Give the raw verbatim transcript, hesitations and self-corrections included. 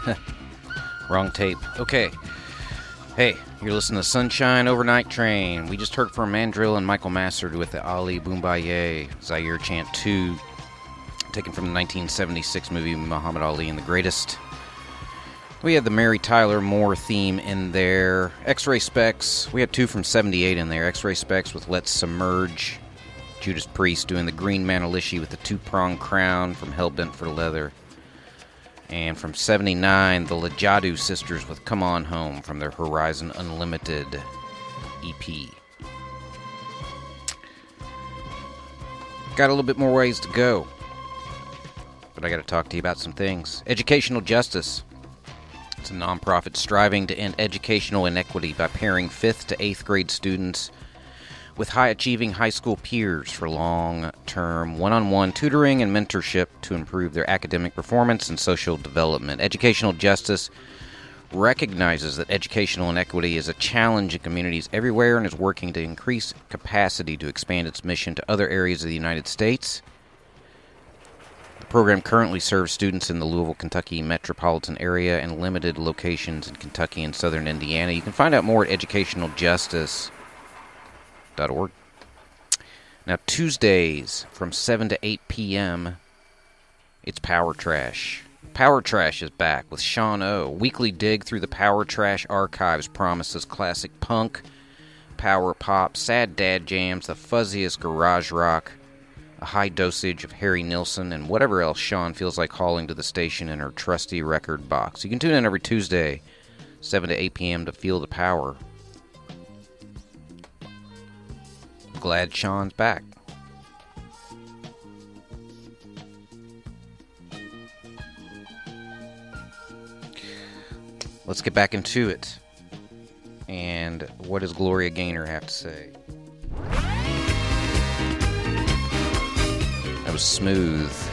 Wrong tape. Okay. Hey, you're listening to Sunshine Overnight Train. We just heard from Mandrill and Michael Massard with the Ali Boombaye Zaire Chant two, taken from the nineteen seventy-six movie Muhammad Ali and the Greatest. We had the Mary Tyler Moore theme in there. X-Ray Specs. We had two from seventy-eight in there. X-Ray Specs with Let's Submerge. Judas Priest doing the Green Manalishi with the two-pronged crown from Hellbent for Leather. And from seventy-nine, the Lajadu Sisters with Come On Home from their Horizon Unlimited E P. Got a little bit more ways to go, but I got to talk to you about some things. Educational Justice. It's a nonprofit striving to end educational inequity by pairing fifth to eighth grade students with high-achieving high school peers for long-term one-on-one tutoring and mentorship to improve their academic performance and social development. Educational Justice recognizes that educational inequity is a challenge in communities everywhere and is working to increase capacity to expand its mission to other areas of the United States. The program currently serves students in the Louisville, Kentucky metropolitan area and limited locations in Kentucky and southern Indiana. You can find out more at educational justice dot org. Now, Tuesdays from seven to eight p.m., it's Power Trash. Power Trash is back with Sean O. Weekly dig through the Power Trash archives promises classic punk, power pop, sad dad jams, the fuzziest garage rock, a high dosage of Harry Nilsson, and whatever else Sean feels like hauling to the station in her trusty record box. You can tune in every Tuesday, seven to eight p.m. to feel the power. Glad Sean's back. Let's get back into it. And what does Gloria Gaynor have to say? That was smooth.